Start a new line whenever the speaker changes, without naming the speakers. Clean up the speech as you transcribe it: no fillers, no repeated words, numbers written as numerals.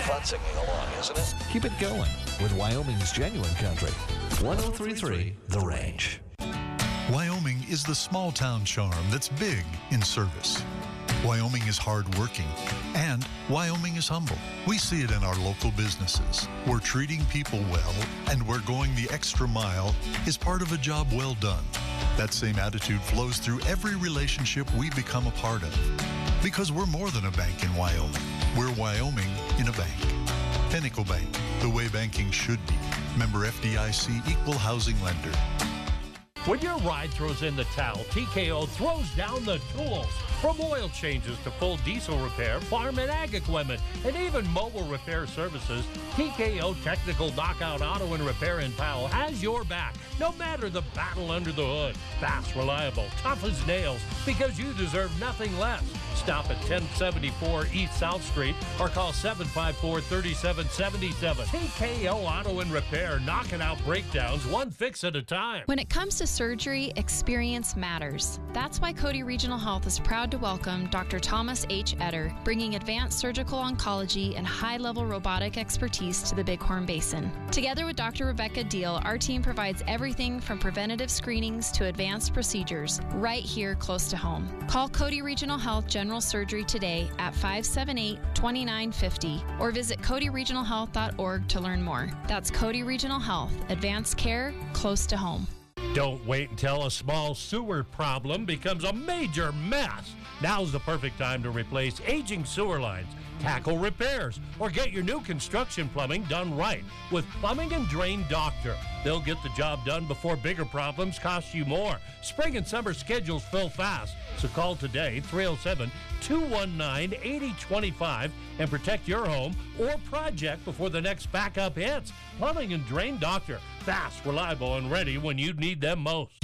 fun singing along, isn't it?
Keep it going with Wyoming's Genuine Country. 103.3 The Range.
Wyoming is the small town charm that's big in service. Wyoming is hardworking, and Wyoming is humble. We see it in our local businesses. We're treating people well, and we're going the extra mile is part of a job well done. That same attitude flows through every relationship we become a part of. Because we're more than a bank in Wyoming. We're Wyoming in a bank. Pinnacle Bank, the way banking should be. Member FDIC, equal housing lender.
When your ride throws in the towel, TKO throws down the tools. From oil changes to full diesel repair, farm and ag equipment, and even mobile repair services, TKO Technical Knockout Auto and Repair in Powell has your back, no matter the battle under the hood. Fast, reliable, tough as nails, because you deserve nothing less. Stop at 1074 East South Street or call 754-3777. TKO Auto and Repair, knocking out breakdowns one fix at a time.
When it comes to surgery, experience matters. That's why Cody Regional Health is proud to welcome Dr. Thomas H. Etter, bringing advanced surgical oncology and high-level robotic expertise to the Bighorn Basin. Together with Dr. Rebecca Deal, our team provides everything from preventative screenings to advanced procedures right here close to home. Call Cody Regional Health General Surgery today at 578-2950 or visit codyregionalhealth.org to learn more. That's Cody Regional Health, advanced care close to home.
Don't wait until a small sewer problem becomes a major mess. Now's the perfect time to replace aging sewer lines, tackle repairs, or get your new construction plumbing done right with Plumbing and Drain Doctor. They'll get the job done before bigger problems cost you more. Spring and summer schedules fill fast, so call today, 307-219-8025, and protect your home or project before the next backup hits. Plumbing and Drain Doctor, fast, reliable, and ready when you need them most.